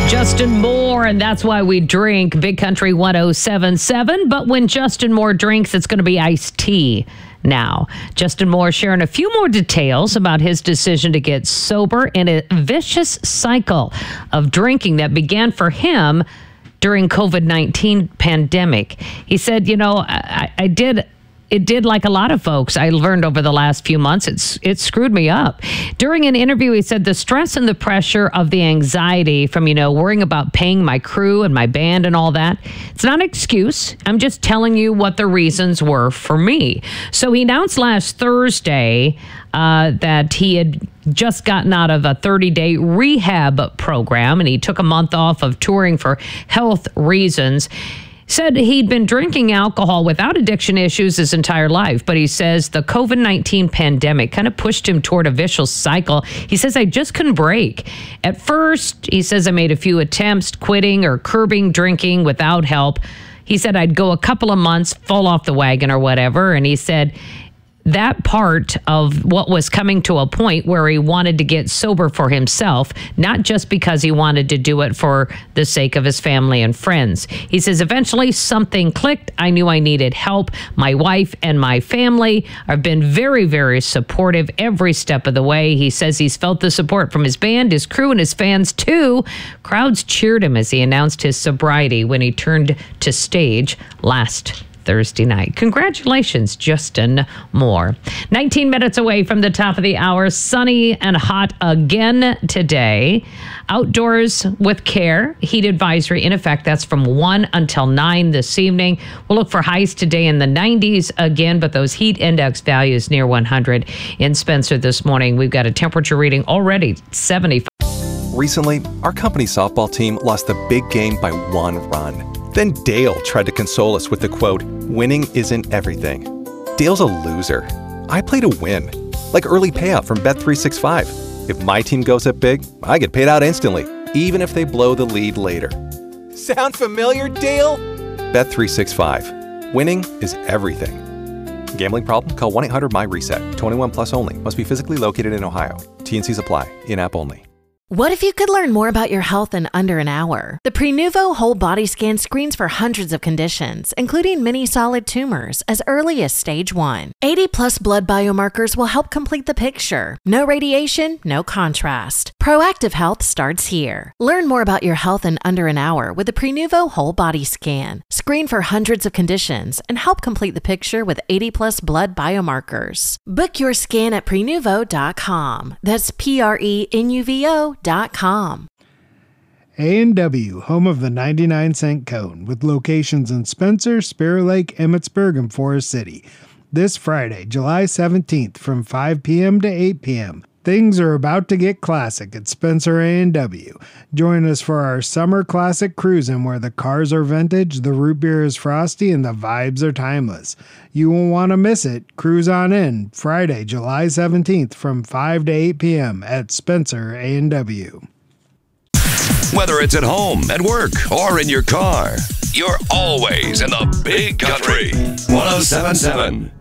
Justin Moore, and that's why we drink. Big Country 107.7. But when Justin Moore drinks, it's going to be iced tea now. Justin Moore sharing a few more details about his decision to get sober in a vicious cycle of drinking that began for him during COVID-19 pandemic. He said, it did like a lot of folks I learned over the last few months. It screwed me up. During an interview, he said the stress and the pressure of the anxiety from, worrying about paying my crew and my band and all that. It's not an excuse. I'm just telling you what the reasons were for me. So he announced last Thursday that he had just gotten out of a 30-day rehab program, and he took a month off of touring for health reasons. Said he'd been drinking alcohol without addiction issues his entire life, but he says the COVID-19 pandemic kind of pushed him toward a vicious cycle. He says, I just couldn't break. At first, he says, I made a few attempts quitting or curbing drinking without help. He said, I'd go a couple of months, fall off the wagon or whatever. And he said, that part of what was coming to a point where he wanted to get sober for himself, not just because he wanted to do it for the sake of his family and friends. He says, eventually something clicked. I knew I needed help. My wife and my family have been very, very supportive every step of the way. He says he's felt the support from his band, his crew, and his fans too. Crowds cheered him as he announced his sobriety when he turned to stage last Thursday night. Congratulations, Justin Moore. 19 minutes away from the top of the hour. Sunny and hot again today. Outdoors with care. Heat advisory in effect. That's from 1 until 9 this evening. We'll look for highs today in the 90s again, but those heat index values near 100 in Spencer this morning. We've got a temperature reading already 75. Recently, our company softball team lost the big game by 1 run. Then Dale tried to console us with the quote, winning isn't everything. Dale's a loser. I play to win. Like early payout from Bet365. If my team goes up big, I get paid out instantly, even if they blow the lead later. Sound familiar, Dale? Bet365. Winning is everything. Gambling problem? Call 1-800-MY-RESET. 21 plus only. Must be physically located in Ohio. T&Cs apply. In-app only. What if you could learn more about your health in under an hour? The Prenuvo Whole Body Scan screens for hundreds of conditions, including many solid tumors, as early as stage 1. 80-plus blood biomarkers will help complete the picture. No radiation, no contrast. Proactive health starts here. Learn more about your health in under an hour with the Prenuvo Whole Body Scan. Screen for hundreds of conditions and help complete the picture with 80-plus blood biomarkers. Book your scan at Prenuvo.com. That's Prenuvo.com. A&W, home of the 99-cent cone, with locations in Spencer, Spirit Lake, Emmitsburg, and Forest City. This Friday, July 17th, from 5 p.m. to 8 p.m. Things are about to get classic at Spencer A&W. Join us for our summer classic cruising where the cars are vintage, the root beer is frosty, and the vibes are timeless. You won't want to miss it. Cruise on in Friday, July 17th from 5 to 8 p.m. at Spencer A&W. Whether it's at home, at work, or in your car, you're always in the Big Country 107.7.